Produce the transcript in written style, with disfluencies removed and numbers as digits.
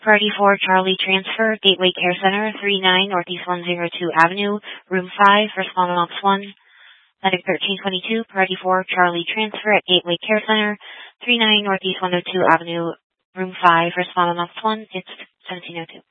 Priority 4 Charlie Transfer, Gateway Care Center, 39 Northeast 102 Avenue, Room 5, Respondent Box 1. Medic 1322, Priority 4 Charlie Transfer at Gateway Care Center, 39 Northeast 102 Avenue, Room 5, Respondent Box 1. It's 1702.